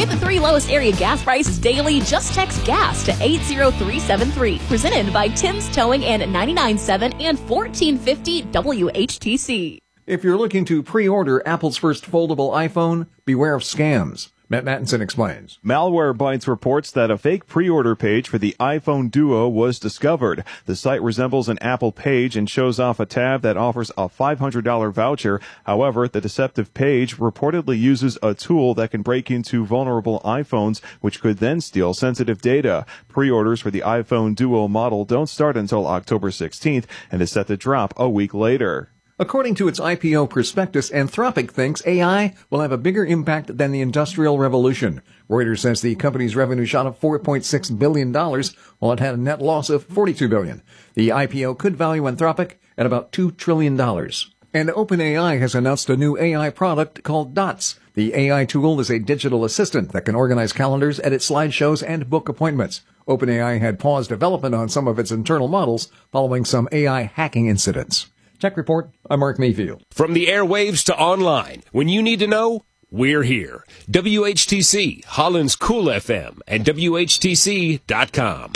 Get the 3 lowest area gas prices daily. Just text GAS to 80373. Presented by Tim's Towing and 99.7 and 1450 WHTC. If you're looking to pre-order Apple's first foldable iPhone, beware of scams. Matt Mattinson explains. Malwarebytes reports that a fake pre-order page for the iPhone Duo was discovered. The site resembles an Apple page and shows off a tab that offers a $500 voucher. However, the deceptive page reportedly uses a tool that can break into vulnerable iPhones, which could then steal sensitive data. Pre-orders for the iPhone Duo model don't start until October 16th and is set to drop a week later. According to its IPO prospectus, Anthropic thinks AI will have a bigger impact than the Industrial Revolution. Reuters says the company's revenue shot up $4.6 billion, while it had a net loss of $42 billion. The IPO could value Anthropic at about $2 trillion. And OpenAI has announced a new AI product called Dots. The AI tool is a digital assistant that can organize calendars, edit slideshows, and book appointments. OpenAI had paused development on some of its internal models following some AI hacking incidents. Tech Report, I'm Mark Mayfield. From the airwaves to online, when you need to know, we're here. WHTC, Holland's Cool FM, and WHTC.com.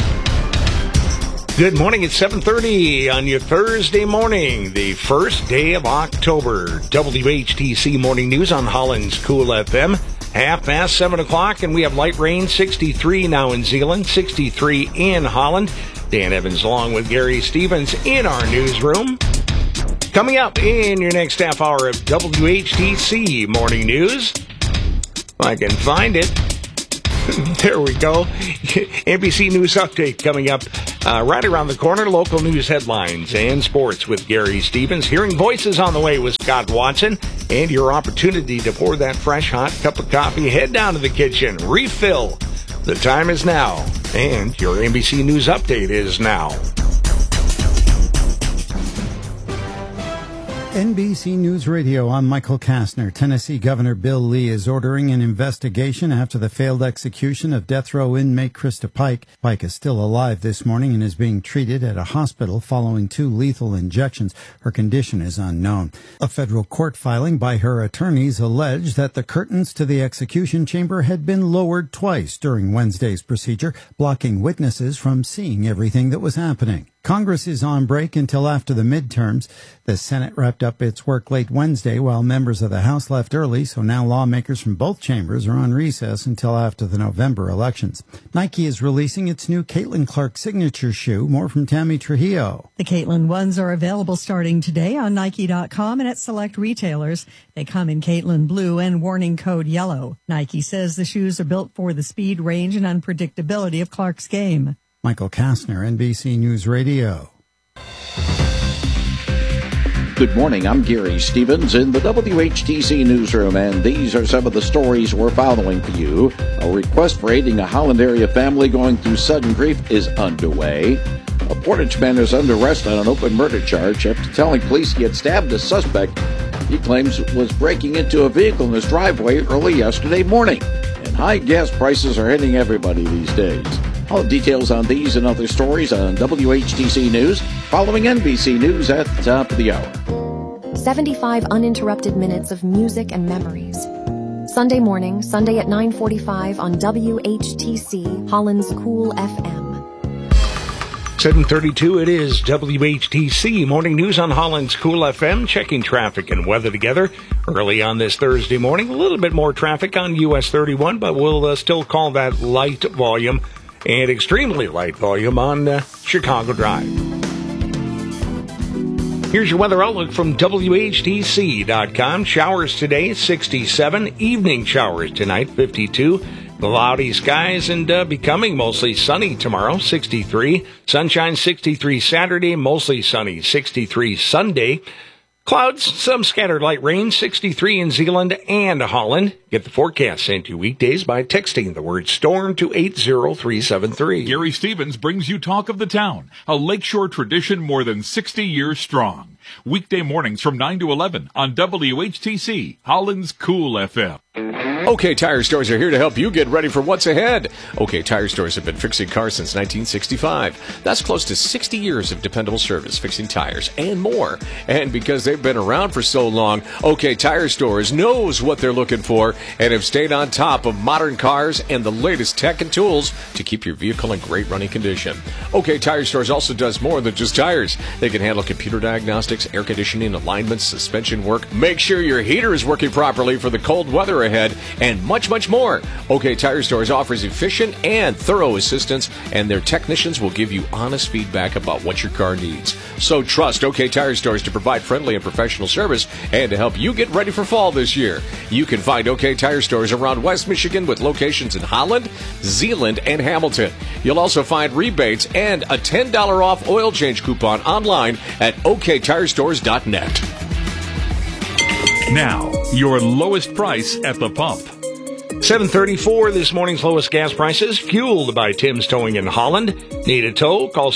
Good morning. It's 7:30 on your Thursday morning, the first day of October. WHTC Morning News on Holland's Cool FM. 7:30 o'clock, and we have light rain, 63 now in Zeeland, 63 in Holland. Dan Evans along with Gary Stevens in our newsroom. Coming up in your next half hour of WHTC Morning News, if I can find it. There we go. NBC News Update coming up right around the corner. Local news headlines and sports with Gary Stevens. Hearing Voices on the way with Scott Watson. And your opportunity to pour that fresh, hot cup of coffee. Head down to the kitchen. Refill. The time is now. And your NBC News Update is now. NBC News Radio, I'm Michael Kastner. Tennessee Governor Bill Lee is ordering an investigation after the failed execution of death row inmate Krista Pike. Pike is still alive this morning and is being treated at a hospital following 2 lethal injections. Her condition is unknown. A federal court filing by her attorneys alleged that the curtains to the execution chamber had been lowered twice during Wednesday's procedure, blocking witnesses from seeing everything that was happening. Congress is on break until after the midterms. The Senate wrapped up its work late Wednesday while members of the House left early, so now lawmakers from both chambers are on recess until after the November elections. Nike is releasing its new Caitlin Clark signature shoe. More from Tammy Trujillo. The Caitlin ones are available starting today on Nike.com and at select retailers. They come in Caitlin blue and warning code yellow. Nike says the shoes are built for the speed, range, and unpredictability of Clark's game. Michael Kastner, NBC News Radio. Good morning, I'm Gary Stevens in the WHTC newsroom, and these are some of the stories we're following for you. A request for aiding a Holland area family going through sudden grief is underway. A Portage man is under arrest on an open murder charge after telling police he had stabbed a suspect he claims was breaking into a vehicle in his driveway early yesterday morning. And high gas prices are hitting everybody these days. All the details on these and other stories on WHTC News, following NBC News at the top of the hour. 75 uninterrupted minutes of music and memories. Sunday morning, Sunday at 9:45 on WHTC, Holland's Cool FM. 7:32, it is WHTC Morning News on Holland's Cool FM, checking traffic and weather together. Early on this Thursday morning, a little bit more traffic on US 31, but we'll still call that light volume. And extremely light volume on Chicago Drive. Here's your weather outlook from WHTC.com. Showers today, 67. Evening showers tonight, 52. Cloudy skies and becoming mostly sunny tomorrow, 63. Sunshine, 63 Saturday, mostly sunny, 63 Sunday. Clouds, some scattered light rain, 63 in Zeeland and Holland. Get the forecast sent to you weekdays by texting the word storm to 80373. Gary Stevens brings you Talk of the Town, a lakeshore tradition more than 60 years strong. Weekday mornings from 9 to 11 on WHTC, Holland's Cool FM. OK Tire Stores are here to help you get ready for what's ahead. OK Tire Stores have been fixing cars since 1965. That's close to 60 years of dependable service, fixing tires and more. And because they've been around for so long, OK Tire Stores knows what they're looking for and have stayed on top of modern cars and the latest tech and tools to keep your vehicle in great running condition. OK Tire Stores also does more than just tires. They can handle computer diagnostics, air conditioning, alignments, suspension work, make sure your heater is working properly for the cold weather ahead, and much, much more. OK Tire Stores offers efficient and thorough assistance, and their technicians will give you honest feedback about what your car needs. So trust OK Tire Stores to provide friendly and professional service and to help you get ready for fall this year. You can find OK Tire Stores around West Michigan with locations in Holland, Zeeland, and Hamilton. You'll also find rebates and a $10 off oil change coupon online at oktirestores.net. Now, your lowest price at the pump. 7:34, this morning's lowest gas prices, fueled by Tim's Towing in Holland. Need a tow? Call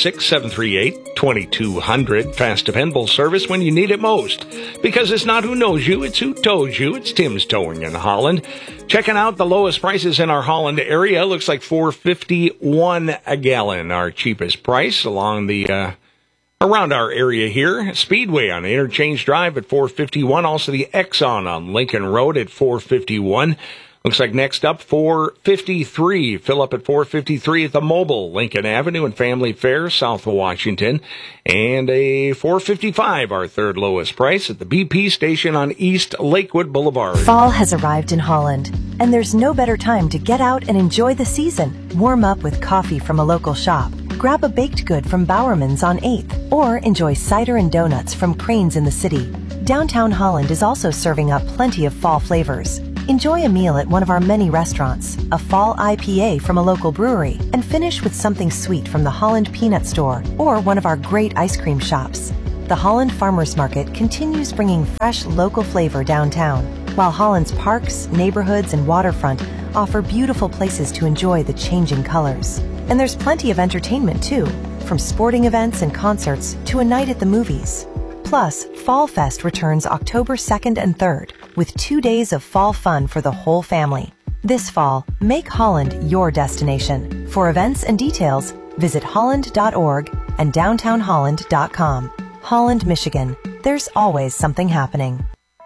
616-738-2200. Fast, dependable service when you need it most. Because it's not who knows you, it's who tows you. It's Tim's Towing in Holland. Checking out the lowest prices in our Holland area. Looks like $4.51 a gallon, our cheapest price along the around our area here. Speedway on Interchange Drive at $4.51. Also the Exxon on Lincoln Road at $4.51. Looks like next up, $4.53. Fill up at $4.53 at the Mobile, Lincoln Avenue and Family Fair, south of Washington. And a $4.55, our third lowest price, at the BP station on East Lakewood Boulevard. Fall has arrived in Holland, and there's no better time to get out and enjoy the season. Warm up with coffee from a local shop. Grab a baked good from Bowerman's on 8th, or enjoy cider and donuts from Crane's in the city. Downtown Holland is also serving up plenty of fall flavors. Enjoy a meal at one of our many restaurants, a fall IPA from a local brewery, and finish with something sweet from the Holland Peanut Store or one of our great ice cream shops. The Holland Farmers Market continues bringing fresh local flavor downtown, while Holland's parks, neighborhoods, and waterfront offer beautiful places to enjoy the changing colors. And there's plenty of entertainment too, from sporting events and concerts to a night at the movies. Plus, Fall Fest returns October 2nd and 3rd, with 2 days of fall fun for the whole family. This fall, make Holland your destination. For events and details, visit holland.org and downtownholland.com. Holland, Michigan. There's always something happening.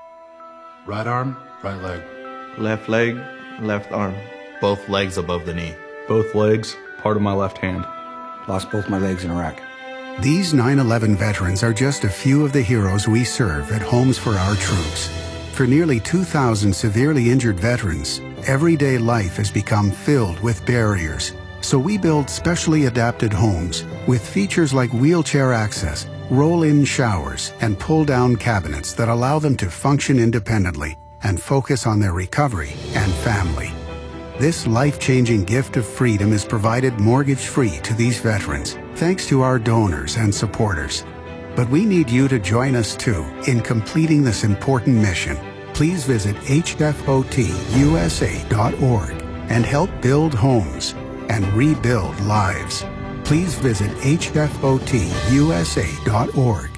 Right arm, right leg. Left leg, left arm. Both legs above the knee. Both legs, part of my left hand. Lost both my legs in Iraq. These 9/11 veterans are just a few of the heroes we serve at Homes for Our Troops. For nearly 2,000 severely injured veterans, everyday life has become filled with barriers. So we build specially adapted homes with features like wheelchair access, roll-in showers, and pull-down cabinets that allow them to function independently and focus on their recovery and family. This life-changing gift of freedom is provided mortgage-free to these veterans, thanks to our donors and supporters. But we need you to join us too in completing this important mission. Please visit hfotusa.org and help build homes and rebuild lives. Please visit hfotusa.org.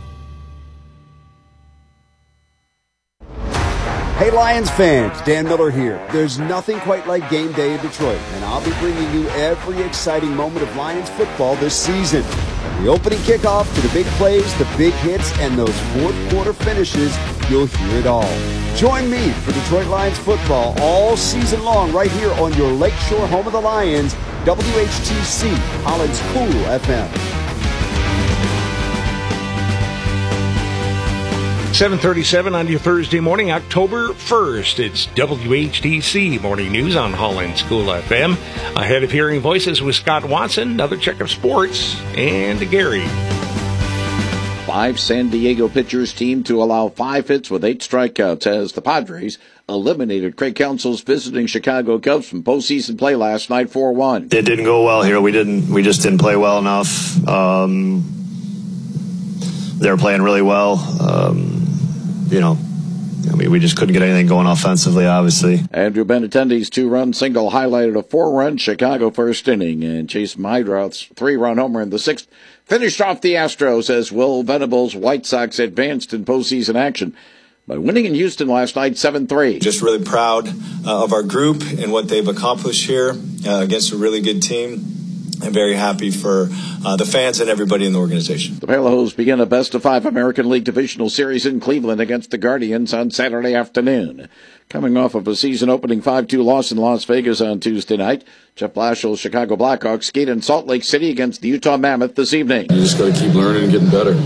Hey Lions fans, Dan Miller here. There's nothing quite like game day in Detroit, and I'll be bringing you every exciting moment of Lions football this season. From the opening kickoff to the big plays, the big hits, and those fourth quarter finishes, you'll hear it all. Join me for Detroit Lions football all season long right here on your Lakeshore home of the Lions, WHTC, Holland's Cool FM. 7:37 on your Thursday morning, October 1st. It's WHTC Morning News on Holland's Cool FM. Ahead of hearing voices with Scott Watson, another check of sports, and Gary. 5 San Diego pitchers teamed to allow 5 hits with 8 strikeouts as the Padres eliminated Craig Counsell's visiting Chicago Cubs from postseason play last night 4-1. It didn't go well here. We just didn't play well enough. They were playing really well. We just couldn't get anything going offensively, obviously. Andrew Benintendi's 2-run single highlighted a 4-run Chicago first inning, and Chase Meidroth's 3-run homer in the 6th finished off the Astros as Will Venable's White Sox advanced in postseason action. by winning in Houston last night 7-3. Just really proud of our group and what they've accomplished here against a really good team. I'm very happy for the fans and everybody in the organization. The Palos begin a best-of-5 American League Divisional Series in Cleveland against the Guardians on Saturday afternoon. Coming off of a season-opening 5-2 loss in Las Vegas on Tuesday night, Jeff Blashill's Chicago Blackhawks skate in Salt Lake City against the Utah Mammoth this evening. You just got to keep learning and getting better,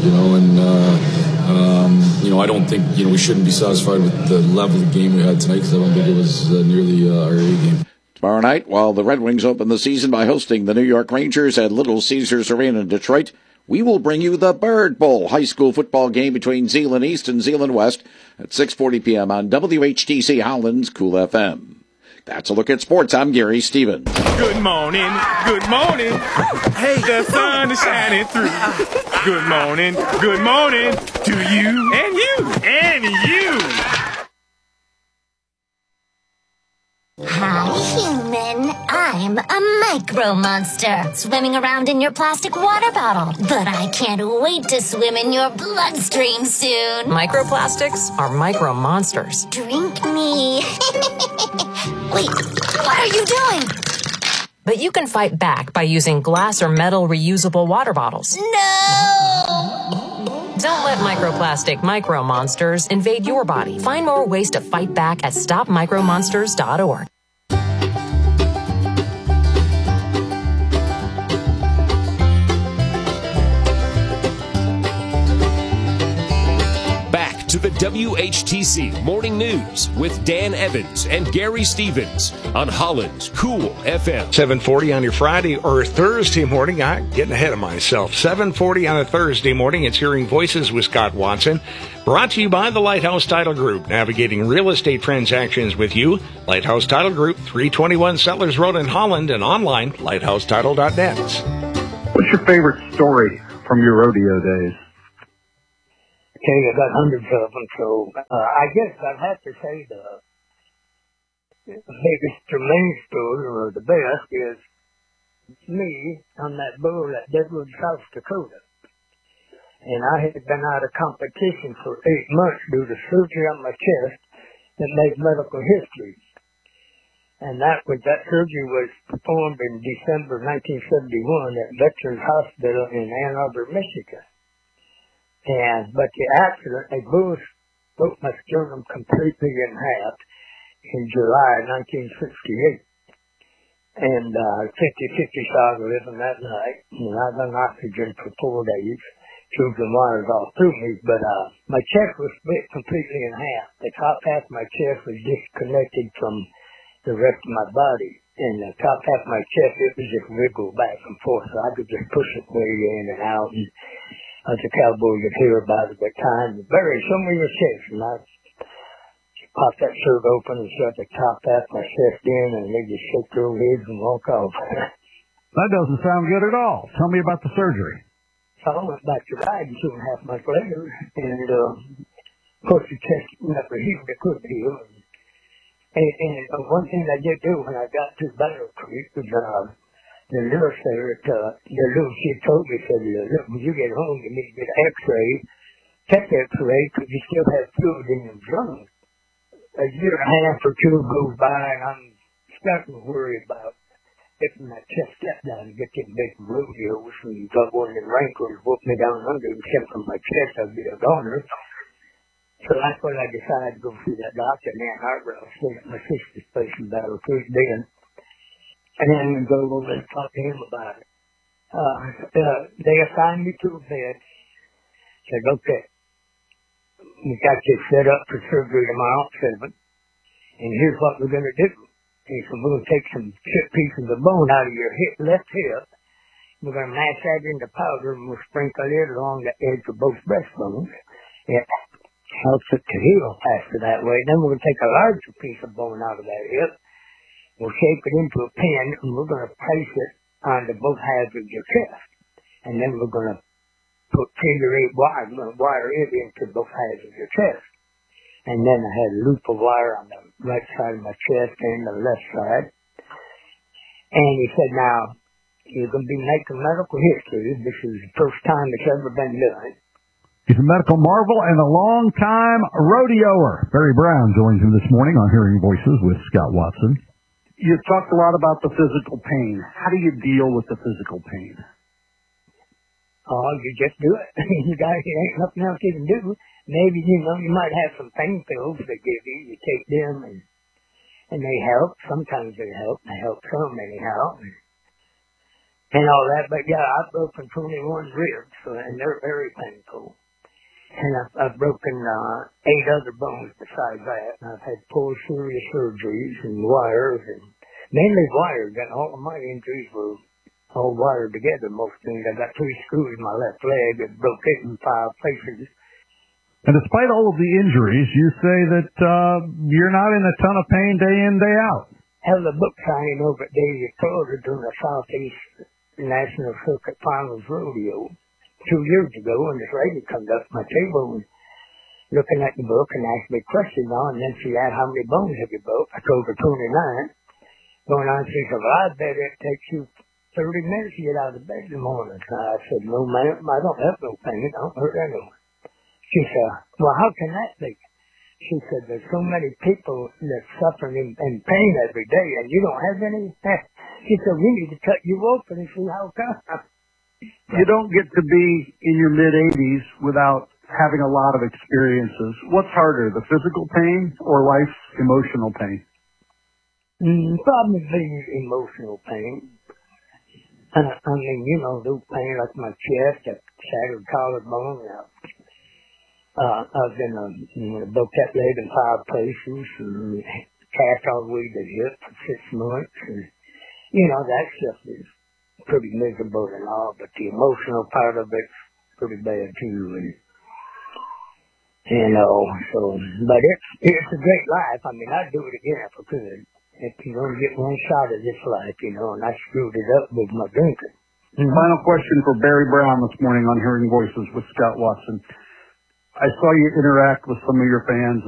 I don't think, we shouldn't be satisfied with the level of game we had tonight because I don't think it was nearly our A game. Tomorrow night, while the Red Wings open the season by hosting the New York Rangers at Little Caesars Arena in Detroit, we will bring you the Bird Bowl high school football game between Zeeland East and Zeeland West at 6:40 p.m. on WHTC Holland's Cool FM. That's a look at sports. I'm Gary Stevens. Good morning. Good morning. Hey, the sun is shining through. Good morning. Good morning to you and you and you. Hi, human. I'm a micro monster swimming around in your plastic water bottle. But I can't wait to swim in your bloodstream soon. Microplastics are micro monsters. Drink me. Wait, what are you doing? But you can fight back by using glass or metal reusable water bottles. No! Don't let microplastic micro monsters invade your body. Find more ways to fight back at stopmicromonsters.org. Back to the WHTC Morning News with Dan Evans and Gary Stevens on Holland's Cool FM. 7:40 on your Friday or Thursday morning. I'm getting ahead of myself. 7:40 on a Thursday morning. It's Hearing Voices with Scott Watson. Brought to you by the Lighthouse Title Group. Navigating real estate transactions with you. Lighthouse Title Group, 321 Settlers Road in Holland, and online, lighthousetitle.net. What's your favorite story from your rodeo days? Okay, I got hundreds of them, so I guess I'd have to say the biggest or main story, or the best, is me on that bull at Deadwood, South Dakota. And I had been out of competition for 8 months due to surgery on my chest that made medical history. And that surgery was performed in December 1971 at Veterans Hospital in Ann Arbor, Michigan. But the accident, a bull broke my sternum completely in half in July 1968. And 50-50 shot of living that night. And I was on oxygen for 4 days. Tubes and wires all through me. But my chest was split completely in half. The top half of my chest was disconnected from the rest of my body. And the top half of my chest, it was just wiggled back and forth. So I could just push it way in and out. And as a cowboy, you'd hear about it at times. Barry, show me your chest. And I popped that shirt open and shut the top half of my chest in, and they just shake their heads and walk off. That doesn't sound good at all. Tell me about the surgery. So I went back to riding 2.5 months later, and of course the chest never healed. It couldn't heal. And one thing I did do when I got to Battle Creek was the nurse there she told me, said, look, when you get home, you need to get an x-ray, check x-ray, because you still have fluid in your lungs. A year and a half or two goes by, and I'm starting to worry about getting that chest step down and get them big rodeos, and got one of them rankles whoop me down under, except from my chest, I'd be a goner. So that's when I decided to go see that doctor in Ann Arbor. I was staying at my sister's place in Battle Creek then. And then go over and talk to him about it. They assigned me to a bed. Said, okay, we got you set up for surgery tomorrow at 7. And here's what we're going to do. He said, we're going to take some chip pieces of bone out of your left hip. We're going to mash that into powder, and we'll sprinkle it along the edge of both breastbones. It helps it to heal faster that way. Then we're going to take a larger piece of bone out of that hip. We'll shape it into a pin, and we're going to place it onto both halves of your chest. And then we're going to put figure 8 wire. We're going to wire it into both halves of your chest. And then I had a loop of wire on the right side of my chest and the left side. And he said, now, you're going to be making medical history. This is the first time it's ever been done. He's a medical marvel and a long-time rodeoer. Barry Brown joins him this morning on Hearing Voices with Scott Watson. You talked a lot about the physical pain. How do you deal with the physical pain? Oh, you just do it. You ain't nothing else you can do. Maybe, you might have some pain pills they give you. You take them and they help. Sometimes they help. They help some anyhow. And all that. But yeah, I've broken 21 ribs, and they're very painful. And I've broken 8 other bones besides that. And I've had 4 serious surgeries and wires, and mainly wires. And all of my injuries were all wired together. Most things. I got 3 screws in my left leg and broke it in 5 places. And despite all of the injuries, you say that you're not in a ton of pain day in, day out. I held a book signing over at Daisy, Florida during the Southeast National Circuit Finals Rodeo 2 years ago, and this lady comes up to my table and looking at the book and asked me questions on, and then she asked, how many bones have you broke? I told her 29. Going on, she said, well, I bet it takes you 30 minutes to get out of bed in the morning. So I said, no, ma'am, I don't have no pain. I don't hurt anyone. She said, well, how can that be? She said, there's so many people that suffer in pain every day, and you don't have any. She said, we need to cut you open and see how come. You don't get to be in your mid-80s without having a lot of experiences. What's harder, the physical pain or life's emotional pain? Probably emotional pain. I mean, those pain like my chest, that shattered collarbone. I've been broke that leg in 5 places, and cast all the way to the hip for 6 months. And, that stuff is pretty miserable and all, but the emotional part of it's pretty bad too. But it's a great life. I mean, I'd do it again if I could. If you only get one shot of this life, and I screwed it up with my drinking. Final question for Barry Brown this morning on Hearing Voices with Scott Watson. I saw you interact with some of your fans